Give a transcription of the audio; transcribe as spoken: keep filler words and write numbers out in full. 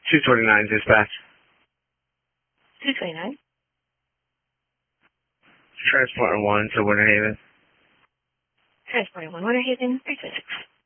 two twenty-nine dispatch. two twenty-nine. Transporting one to Winter Haven. Transporting one, Winter Haven, three two six.